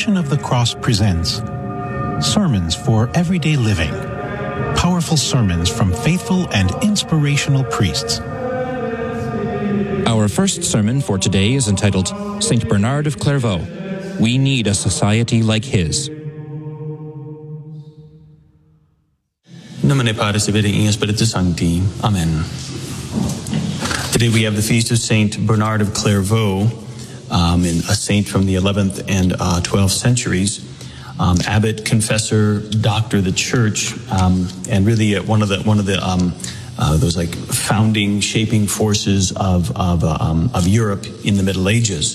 Passion of the Cross presents Sermons for Everyday Living. Powerful sermons from faithful and inspirational priests. Our first sermon for today is entitled Saint Bernard of Clairvaux. We need a society like his. Nomine Patris et Filii et Spiritus Sancti. Amen. Today we have the feast of Saint Bernard of Clairvaux, a saint from the 11th and 12th centuries, abbot, confessor, doctor of the church, and really one of the those like founding, shaping forces of Europe in the Middle Ages.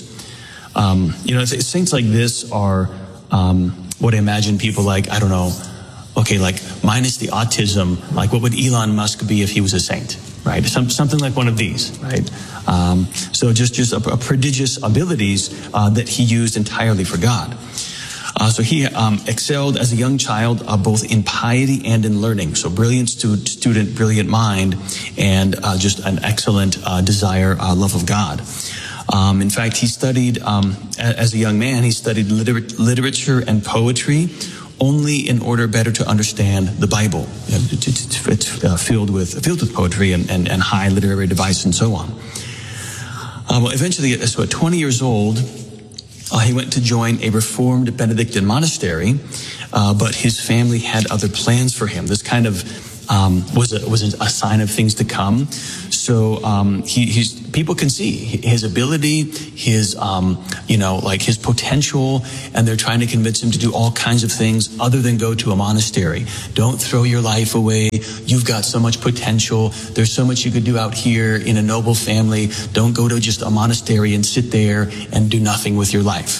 Saints like this are what I imagine people like, I don't know, okay, like minus the autism, like what would Elon Musk be if he was a saint, right? Something like one of these, right? So just a prodigious abilities that he used entirely for God. So he excelled as a young child both in piety and in learning. So brilliant student, brilliant mind, and just an excellent desire, love of God. In fact, he studied, as a young man, he studied literature and poetry only in order better to understand the Bible. It's filled with poetry and high literary device and so on. Eventually, so at 20 years old, he went to join a Reformed Benedictine monastery, but his family had other plans for him. This kind of was a sign of things to come. So people can see his ability, his his potential, and they're trying to convince him to do all kinds of things other than go to a monastery. Don't throw your life away. You've got so much potential. There's so much you could do out here in a noble family. Don't go to just a monastery and sit there and do nothing with your life.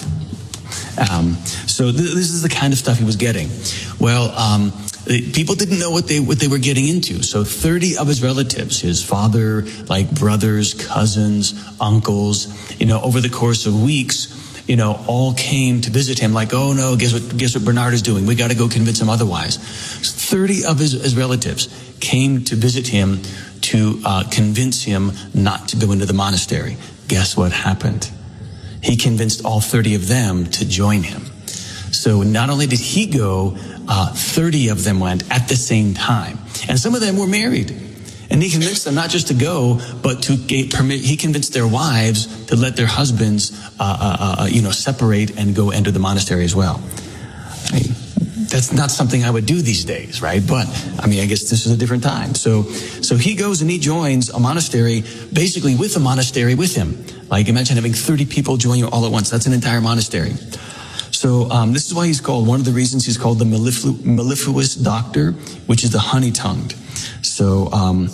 So this is the kind of stuff he was getting. Well, people didn't know what they were getting into. So 30 of his relatives, his father, like brothers, cousins, uncles, over the course of weeks, all came to visit him like, oh no, guess what Bernard is doing? We got to go convince him otherwise. 30 of his relatives came to visit him to convince him not to go into the monastery. Guess what happened? He convinced all 30 of them to join him. So not only did he go, 30 of them went at the same time. And some of them were married. And he convinced them not just to go, but to he convinced their wives to let their husbands, separate and go enter the monastery as well. I mean, that's not something I would do these days, right? But, I guess this is a different time. So he goes and he joins a monastery, basically with a monastery with him. Like, imagine having 30 people join you all at once. That's an entire monastery. So this is why he's called, one of the reasons he's called the mellifluous doctor, which is the honey-tongued. So,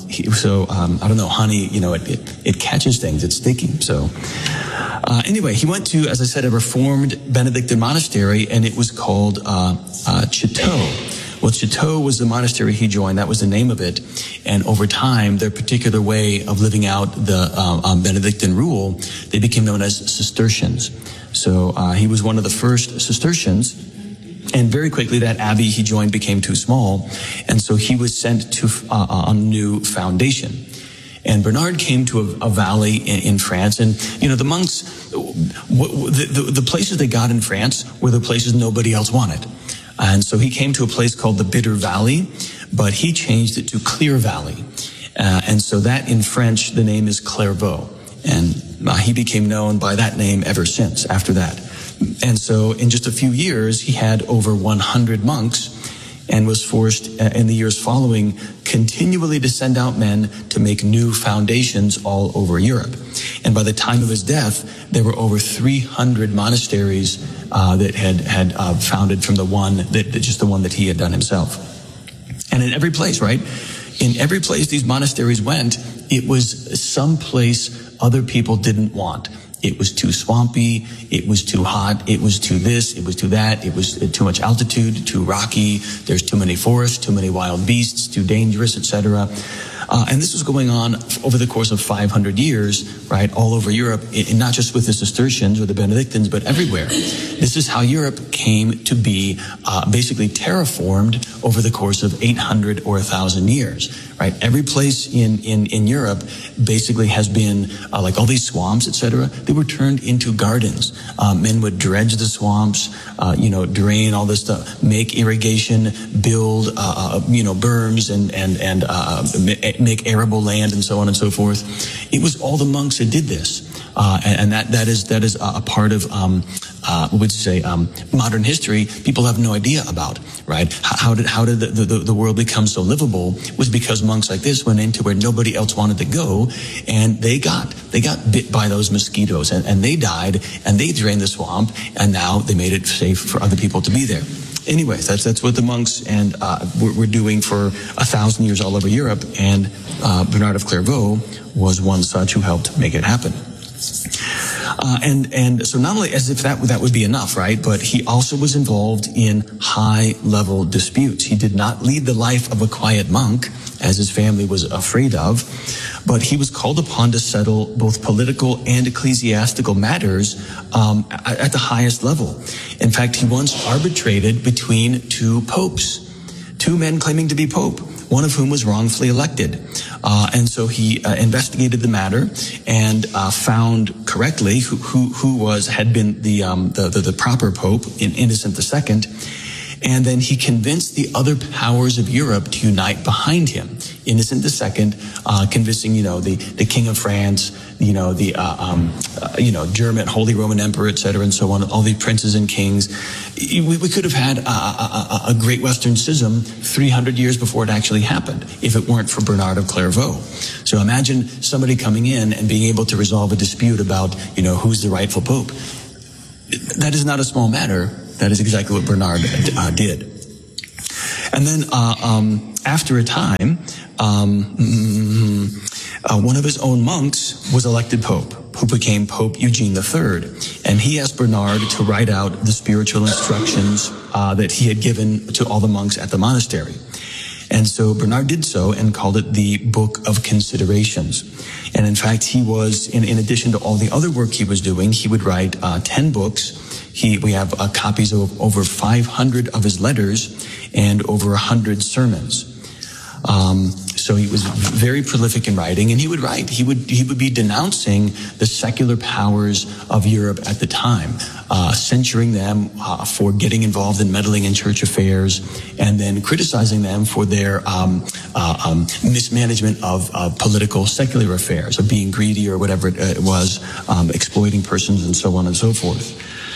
I don't know, honey, it catches things, it's sticky. So, anyway, he went to, as I said, a Reformed Benedictine monastery, and it was called Citeaux. Well, Citeaux was the monastery he joined. That was the name of it. And over time, their particular way of living out the Benedictine rule, they became known as Cistercians. So he was one of the first Cistercians. And very quickly, that abbey he joined became too small. And so he was sent to a new foundation. And Bernard came to a valley in France. And, the monks, the places they got in France were the places nobody else wanted. And so he came to a place called the Bitter Valley, but he changed it to Clear Valley. And so that in French, the name is Clairvaux. And he became known by that name ever since after that. And so in just a few years, he had over 100 monks and was forced in the years following continually to send out men to make new foundations all over Europe. And by the time of his death, there were over 300 monasteries that had founded from the one that he had done himself. And in every place, right? In every place these monasteries went, it was some place other people didn't want. It was too swampy, it was too hot, it was too this, it was too that, it was too much altitude, too rocky, there's too many forests, too many wild beasts, too dangerous, etc. And this was going on over the course of 500 years, right, all over Europe, and not just with the Cistercians or the Benedictines, but everywhere. This is how Europe came to be basically terraformed over the course of 800 or 1,000 years, right? Every place in Europe basically has been, like all these swamps, etc., they were turned into gardens. Men would dredge the swamps, drain all this stuff, make irrigation, build, berms and make arable land and so on and so forth. It was all the monks that did this. And that is a part of, what would you say, modern history people have no idea about, right? How did the world become so livable was because monks like this went into where nobody else wanted to go, and they got bit by those mosquitoes, and they died, and they drained the swamp, and now they made it safe for other people to be there. Anyways, that's what the monks and were doing for 1,000 years all over Europe, and Bernard of Clairvaux was one such who helped make it happen. And so not only as if that would be enough, right? But he also was involved in high-level disputes. He did not lead the life of a quiet monk, as his family was afraid of, but he was called upon to settle both political and ecclesiastical matters at the highest level. In fact, he once arbitrated between two popes, two men claiming to be pope, one of whom was wrongfully elected. And so he investigated the matter and found correctly who had been the proper pope, in Innocent II. And then he convinced the other powers of Europe to unite behind him. Innocent II, convincing, the King of France, German, Holy Roman Emperor, etc., and so on, all the princes and kings. We could have had a great Western schism 300 years before it actually happened, if it weren't for Bernard of Clairvaux. So imagine somebody coming in and being able to resolve a dispute about, who's the rightful pope. That is not a small matter. That is exactly what Bernard did. And then after a time, one of his own monks was elected pope, who became Pope Eugene III. And he asked Bernard to write out the spiritual instructions that he had given to all the monks at the monastery. And so Bernard did so and called it the Book of Considerations. And in fact, he was, in addition to all the other work he was doing, he would write 10 books. We have copies of over 500 of his letters and over 100 sermons. So he was very prolific in writing, and he would write. He would be denouncing the secular powers of Europe at the time, censuring them for getting involved in meddling in church affairs, and then criticizing them for their mismanagement of political secular affairs, of being greedy or whatever it was, exploiting persons and so on and so forth.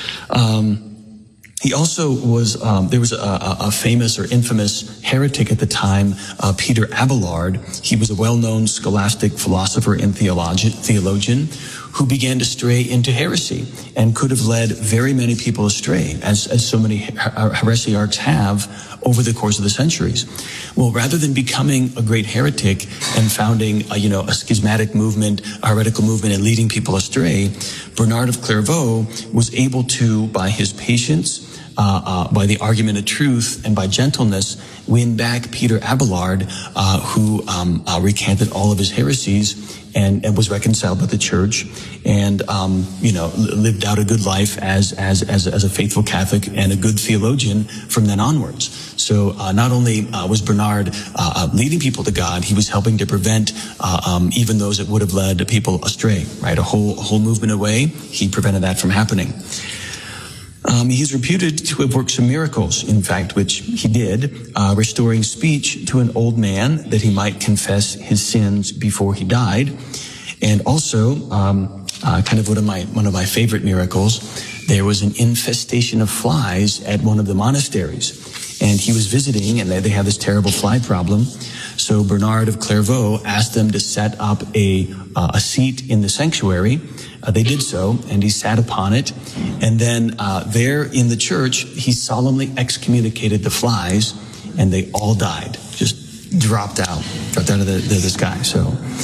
He also was, there was a famous or infamous heretic at the time, Peter Abelard. He was a well-known scholastic philosopher and theologian who began to stray into heresy and could have led very many people astray, as so many heresiarchs have over the course of the centuries. Well, rather than becoming a great heretic and founding a schismatic movement, a heretical movement, and leading people astray, Bernard of Clairvaux was able to, by his patience, by the argument of truth, and by gentleness, win back Peter Abelard, who recanted all of his heresies and was reconciled with the church, and lived out a good life as a faithful Catholic and a good theologian from then onwards. So not only was Bernard leading people to God, he was helping to prevent even those that would have led people astray. Right, a whole movement away. He prevented that from happening. He's reputed to have worked some miracles, in fact, which he did, restoring speech to an old man that he might confess his sins before he died. And also, kind of one of my favorite miracles, there was an infestation of flies at one of the monasteries. And he was visiting, and they had this terrible fly problem. So Bernard of Clairvaux asked them to set up a seat in the sanctuary. They did so, and he sat upon it. And then there in the church, he solemnly excommunicated the flies, and they all died, just dropped out of the sky. So,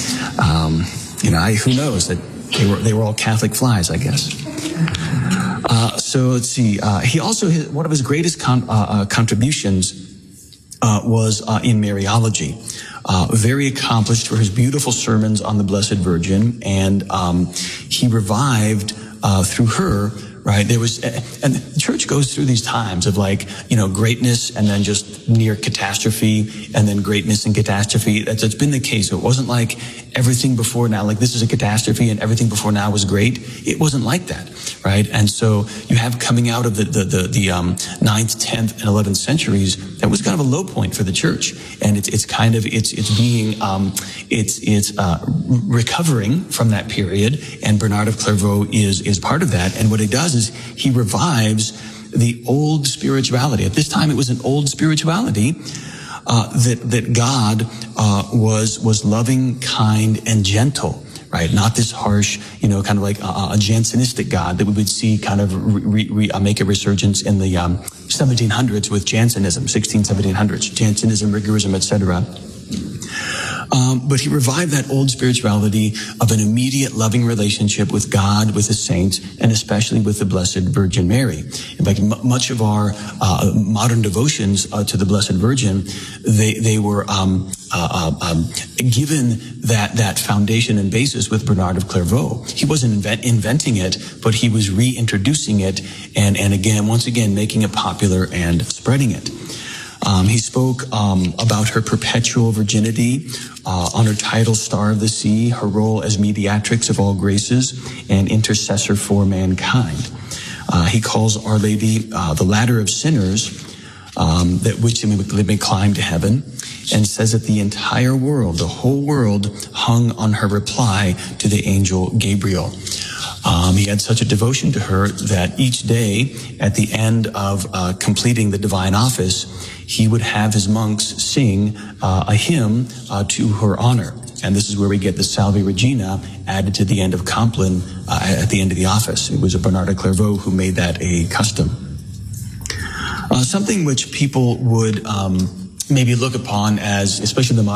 who knows that they were all Catholic flies, I guess. So let's see. He also, one of his greatest contributions was in Mariology. very accomplished for his beautiful sermons on the Blessed Virgin, and he revived through her. Right, there was, and the church goes through these times of greatness and then just near catastrophe, and then greatness and catastrophe. That's been the case. It wasn't like everything before now, like this is a catastrophe and everything before now was great. It wasn't like that, right? And so you have coming out of the 9th, 10th, and 11th centuries, that was kind of a low point for the church, and it's recovering from that period. And Bernard of Clairvaux is part of that. And what he does is he revives the old spirituality. At this time, it was an old spirituality that God was loving, kind, and gentle. Right, not this harsh, kind of like a Jansenistic God that we would see kind of make a resurgence in the 1700s with Jansenism, 1700s, Jansenism, rigorism, etc. But he revived that old spirituality of an immediate loving relationship with God, with the saints, and especially with the Blessed Virgin Mary. In fact, much of our modern devotions to the Blessed Virgin, they were given that foundation and basis with Bernard of Clairvaux. He wasn't inventing it, but he was reintroducing it, and again, once again, making it popular and spreading it. He spoke about her perpetual virginity, on her title, Star of the Sea, her role as mediatrix of all graces, and intercessor for mankind. He calls Our Lady the ladder of sinners, that which they may climb to heaven, and says that the entire world, the whole world, hung on her reply to the angel Gabriel. He had such a devotion to her that each day, at the end of completing the divine office, he would have his monks sing a hymn to her honor. And this is where we get the Salve Regina added to the end of Compline at the end of the office. It was a Bernard of Clairvaux who made that a custom. Something which people would maybe look upon as, especially the modern